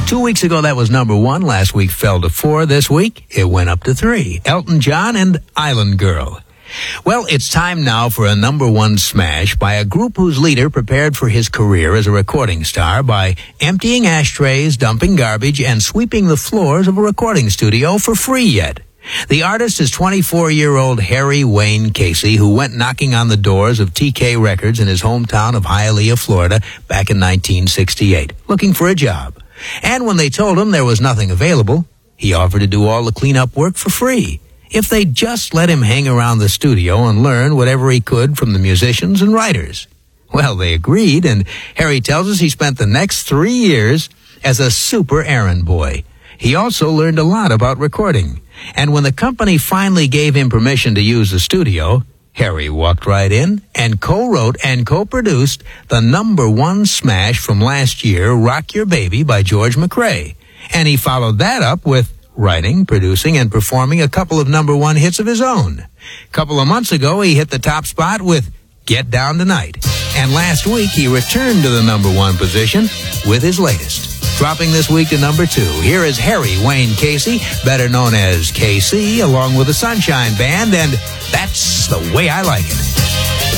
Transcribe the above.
2 weeks ago, that was number 1. Last week fell to 4. This week, it went up to 3. Elton John and Island Girl. Well, it's time now for a number 1 smash by a group whose leader prepared for his career as a recording star by emptying ashtrays, dumping garbage, and sweeping the floors of a recording studio for free yet. The artist is 24-year-old Harry Wayne Casey, who went knocking on the doors of TK Records in his hometown of Hialeah, Florida, back in 1968, looking for a job. And when they told him there was nothing available, he offered to do all the cleanup work for free, if they'd just let him hang around the studio and learn whatever he could from the musicians and writers. Well, they agreed, and Harry tells us he spent the next 3 years as a super errand boy. He also learned a lot about recording. And when the company finally gave him permission to use the studio, Harry walked right in and co-wrote and co-produced the number 1 smash from last year, Rock Your Baby by George McRae. And he followed that up with writing, producing, and performing a couple of number 1 hits of his own. A couple of months ago, he hit the top spot with Get Down Tonight. And last week, he returned to the number 1 position with his latest. Dropping this week to number 2, here is Harry Wayne Casey, better known as KC, along with the Sunshine Band, and That's the Way I Like It.